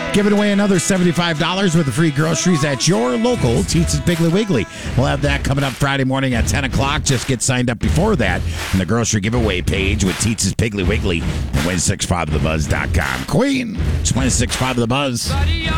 Giving away another $75 worth of free groceries at your local Teet's Piggly Wiggly. We'll have that coming up Friday morning at 10 o'clock. Just get signed up before that on the grocery giveaway page with Teet's Piggly Wiggly and win 65thebuzz.com. Queen, it's win 65 of the Buzz.